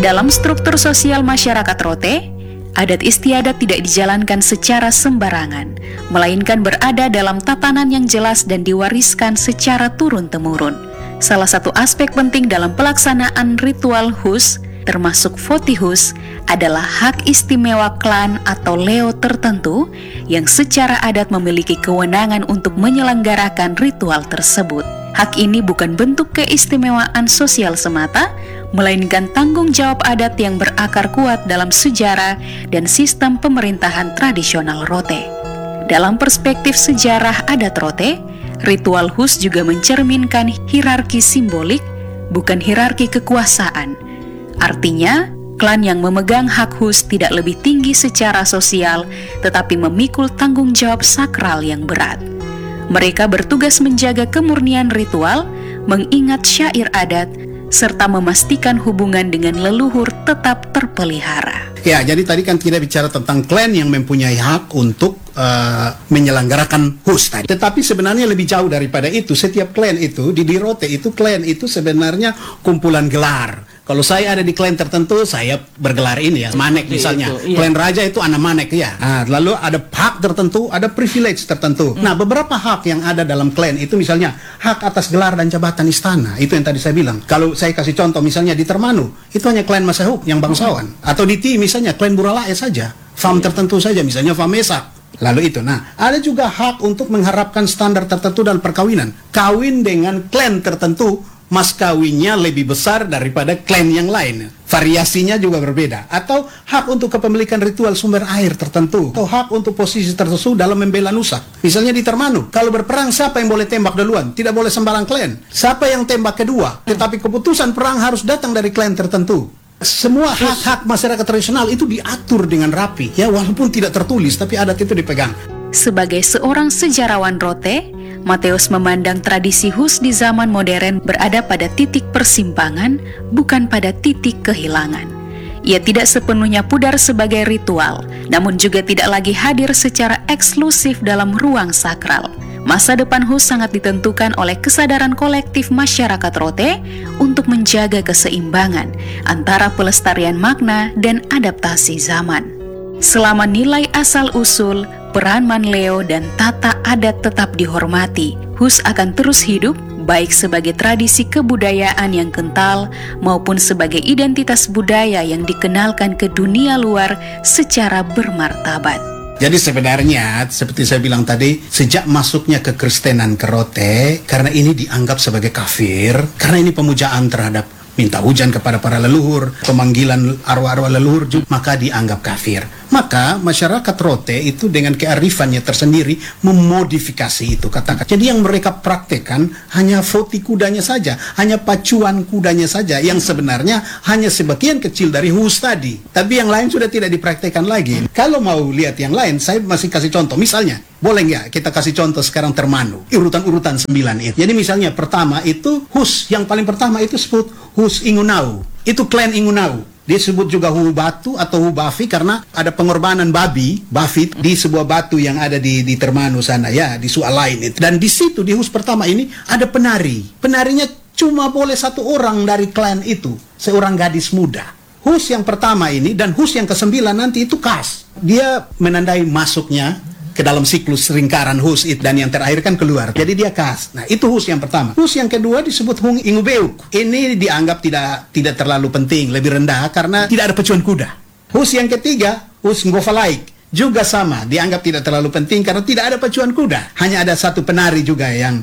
Dalam struktur sosial masyarakat Rote, adat istiadat tidak dijalankan secara sembarangan, melainkan berada dalam tatanan yang jelas dan diwariskan secara turun-temurun. Salah satu aspek penting dalam pelaksanaan ritual Hus, termasuk Voti Hus, adalah hak istimewa klan atau leo tertentu yang secara adat memiliki kewenangan untuk menyelenggarakan ritual tersebut. Hak ini bukan bentuk keistimewaan sosial semata, melainkan tanggung jawab adat yang berakar kuat dalam sejarah dan sistem pemerintahan tradisional Rote. Dalam perspektif sejarah adat Rote, ritual Hus juga mencerminkan hierarki simbolik, bukan hierarki kekuasaan. Artinya, klan yang memegang hak Hus tidak lebih tinggi secara sosial, tetapi memikul tanggung jawab sakral yang berat. Mereka bertugas menjaga kemurnian ritual, mengingat syair adat, serta memastikan hubungan dengan leluhur tetap terpelihara. Ya, jadi tadi kan kita bicara tentang klan yang mempunyai hak untuk menyelenggarakan Hus tadi. Tetapi sebenarnya lebih jauh daripada itu. Setiap klan itu, di Rote itu, klan itu sebenarnya kumpulan gelar. Kalau saya ada di klan tertentu, saya bergelar ini ya, Manek misalnya. Klan Raja itu anak Manek ya. Nah, lalu ada hak tertentu, ada privilege tertentu. Nah, beberapa hak yang ada dalam klan itu misalnya hak atas gelar dan jabatan istana. Itu yang tadi saya bilang. Kalau saya kasih contoh misalnya di Termanu, itu hanya klan Masahuk yang bangsawan. Atau di Ti misalnya klan Buralae saja. Fam tertentu saja, misalnya Fam Mesak. Lalu itu. Nah, ada juga hak untuk mengharapkan standar tertentu dalam perkawinan. Kawin dengan klan tertentu, mas kawinnya lebih besar daripada klan yang lain. Variasinya juga berbeda. Atau hak untuk kepemilikan ritual sumber air tertentu. Atau hak untuk posisi tertentu dalam membela nusa. Misalnya di Termanu, kalau berperang siapa yang boleh tembak duluan? Tidak boleh sembarang klan. Siapa yang tembak kedua? Tetapi keputusan perang harus datang dari klan tertentu. Semua hak-hak masyarakat tradisional itu diatur dengan rapi. Ya, walaupun tidak tertulis, tapi adat itu dipegang. Sebagai seorang sejarawan Rote, Mateus memandang tradisi Hus di zaman modern berada pada titik persimpangan, bukan pada titik kehilangan. Ia tidak sepenuhnya pudar sebagai ritual, namun juga tidak lagi hadir secara eksklusif dalam ruang sakral. Masa depan Hus sangat ditentukan oleh kesadaran kolektif masyarakat Rote untuk menjaga keseimbangan antara pelestarian makna dan adaptasi zaman. Selama nilai asal-usul, peran Manleo dan tata adat tetap dihormati, Hus akan terus hidup baik sebagai tradisi kebudayaan yang kental maupun sebagai identitas budaya yang dikenalkan ke dunia luar secara bermartabat. Jadi sebenarnya, seperti saya bilang tadi, sejak masuknya kekristenan ke Rote, karena ini dianggap sebagai kafir, karena ini pemujaan terhadap minta hujan kepada para leluhur, pemanggilan arwah-arwah leluhur, maka dianggap kafir. Maka masyarakat Rote itu dengan kearifannya tersendiri memodifikasi itu katakan. Jadi yang mereka praktekkan hanya voti kudanya saja, hanya pacuan kudanya saja, yang sebenarnya hanya sebagian kecil dari Hus tadi. Tapi yang lain sudah tidak dipraktekkan lagi. Kalau mau lihat yang lain, saya masih kasih contoh. Misalnya, boleh nggak kita kasih contoh sekarang Termanu, urutan-urutan 9 itu. Jadi misalnya pertama itu Hus, yang paling pertama itu sebut Hus Ingunau. Itu klan Ingunau. Disebut juga Hu Batu atau Hu Bafi karena ada pengorbanan babi di sebuah batu yang ada di Termanu sana ya, di Sualain itu. Dan di situ di Hus pertama ini ada penari. Penarinya cuma boleh satu orang dari klan itu, seorang gadis muda. Hus yang pertama ini dan Hus yang ke-9 nanti itu Kas. Dia menandai masuknya ke dalam siklus lingkaran Hus itu, dan yang terakhir kan keluar. Jadi dia Kas. Nah, itu Hus yang pertama. Hus yang kedua disebut Hung Ingubeuk. Ini dianggap tidak terlalu penting, lebih rendah karena tidak ada pacuan kuda. Hus yang ketiga, Hus Ngofalaik. Juga sama, dianggap tidak terlalu penting karena tidak ada pacuan kuda. Hanya ada satu penari juga yang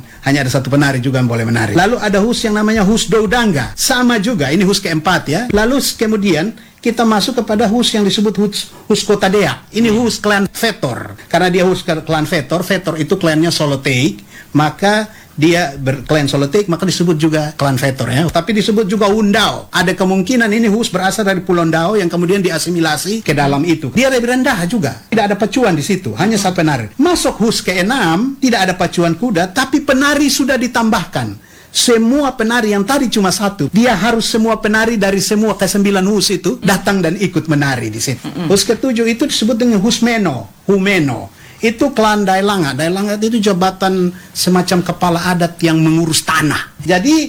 boleh menari. Lalu ada Hus yang namanya Hus Doudanga. Sama juga, ini Hus keempat ya. Lalu kemudian kita masuk kepada Hus yang disebut Hus Kota Deak. Ini Hus klan Vetor. Karena dia Hus klan Vetor itu klannya Soloteik, maka dia berklan Soloteik, maka disebut juga klan Vetor ya. Tapi disebut juga Undao. Ada kemungkinan ini Hus berasal dari Pulau Ndao yang kemudian diasimilasi ke dalam itu. Dia lebih rendah juga. Tidak ada pacuan di situ, hanya satu penari. Masuk Hus ke-6, tidak ada pacuan kuda, tapi penari sudah ditambahkan. Semua penari yang tadi cuma satu, dia harus semua penari dari semua ke-9 Hus itu datang dan ikut menari di situ. Hus ke-7 itu disebut dengan Hus Meno, Humeno. Itu klan Dailanga. Dailanga itu jabatan semacam kepala adat yang mengurus tanah. Jadi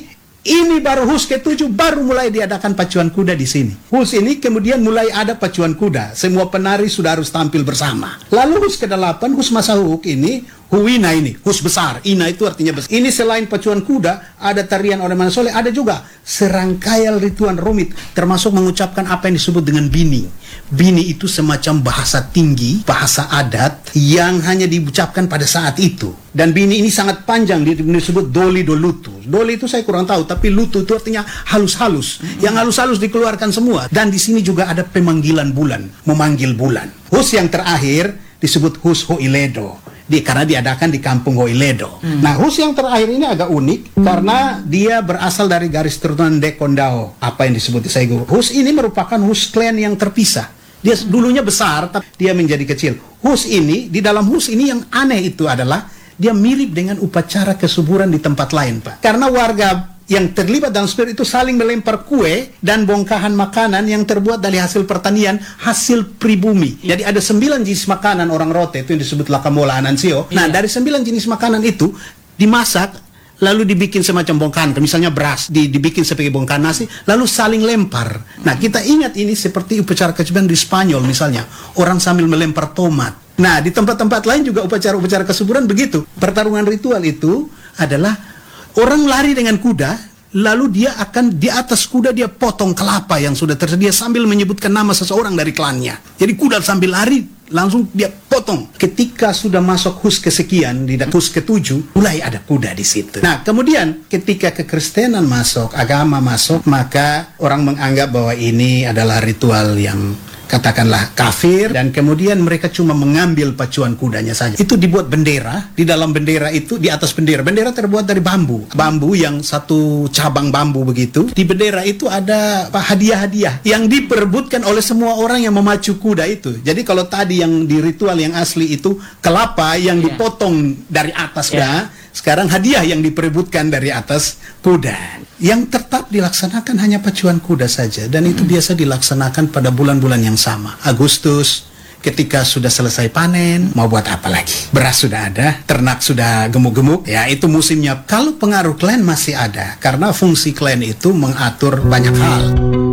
Ini baru HUS ke-7 baru mulai diadakan pacuan kuda di sini. HUS ini kemudian mulai ada pacuan kuda. Semua penari sudah harus tampil bersama. Lalu HUS ke-8, HUS Masahuk ini, Huwina ini, HUS besar. Ina itu artinya besar. Ini selain pacuan kuda, ada tarian orang Manasole, ada juga serangkaian ritual rumit, termasuk mengucapkan apa yang disebut dengan bini. Bini itu semacam bahasa tinggi, bahasa adat yang hanya diucapkan pada saat itu. Dan bini ini sangat panjang, disebut doli do lutu. Doli itu saya kurang tahu, tapi lutu itu artinya halus-halus. Yang halus-halus dikeluarkan semua. Dan di sini juga ada pemanggilan bulan, memanggil bulan. HUS yang terakhir disebut HUS Hoiledo. Karena diadakan di kampung Hoiledo. Nah, HUS yang terakhir ini agak unik karena dia berasal dari garis keturunan Dekondao. Apa yang disebut di Saigo. HUS ini merupakan HUS klan yang terpisah. Dia dulunya besar, tapi dia menjadi kecil. HUS ini, di dalam HUS ini yang aneh itu adalah dia mirip dengan upacara kesuburan di tempat lain, Pak. Karena warga yang terlibat dalam spirit itu saling melempar kue dan bongkahan makanan yang terbuat dari hasil pertanian, hasil pribumi. Jadi ada 9 jenis makanan orang Rote, itu yang disebut lakamola anansio. Nah, dari 9 jenis makanan itu dimasak, lalu dibikin semacam bongkahan, misalnya beras, dibikin sebagai bongkahan nasi, lalu saling lempar. Nah, kita ingat ini seperti upacara kesuburan di Spanyol misalnya, orang sambil melempar tomat. Nah, di tempat-tempat lain juga upacara-upacara kesuburan begitu. Pertarungan ritual itu adalah orang lari dengan kuda, lalu dia akan di atas kuda dia potong kelapa yang sudah tersedia sambil menyebutkan nama seseorang dari klannya. Jadi kuda sambil lari, langsung dia potong. Ketika sudah masuk HUS kesekian, di HUS ke-7, mulai ada kuda di situ. Nah, kemudian ketika kekristenan masuk, agama masuk, maka orang menganggap bahwa ini adalah ritual yang katakanlah kafir, dan kemudian mereka cuma mengambil pacuan kudanya saja. Itu dibuat bendera, di dalam bendera itu, di atas bendera terbuat dari bambu yang satu cabang bambu begitu. Di bendera itu ada hadiah-hadiah yang diperebutkan oleh semua orang yang memacu kuda itu. Jadi kalau tadi yang di ritual yang asli itu kelapa yang dipotong dari atas kuda, sekarang hadiah yang diperebutkan dari atas kuda. Yang tetap dilaksanakan hanya pacuan kuda saja, dan itu biasa dilaksanakan pada bulan-bulan yang sama. Agustus, ketika sudah selesai panen, mau buat apa lagi? Beras sudah ada, ternak sudah gemuk-gemuk, ya itu musimnya. Kalau pengaruh klan masih ada, karena fungsi klan itu mengatur banyak hal.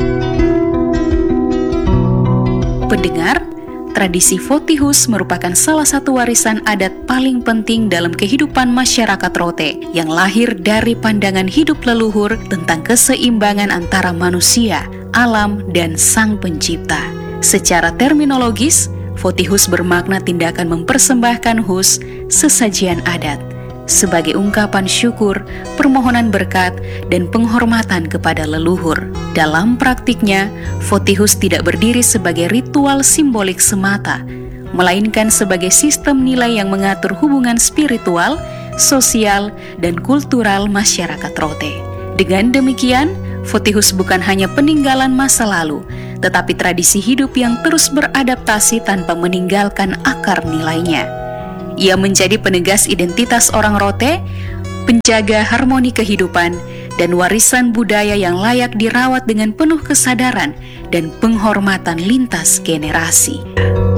Pendengar, tradisi Votihus merupakan salah satu warisan adat paling penting dalam kehidupan masyarakat Rote yang lahir dari pandangan hidup leluhur tentang keseimbangan antara manusia, alam, dan Sang Pencipta. Secara terminologis, Votihus bermakna tindakan mempersembahkan hus, sesajian adat, sebagai ungkapan syukur, permohonan berkat, dan penghormatan kepada leluhur. Dalam praktiknya, Votihus tidak berdiri sebagai ritual simbolik semata, melainkan sebagai sistem nilai yang mengatur hubungan spiritual, sosial, dan kultural masyarakat Rote. Dengan demikian, Votihus bukan hanya peninggalan masa lalu, tetapi tradisi hidup yang terus beradaptasi tanpa meninggalkan akar nilainya. Ia menjadi penegas identitas orang Rote, penjaga harmoni kehidupan, dan warisan budaya yang layak dirawat dengan penuh kesadaran dan penghormatan lintas generasi.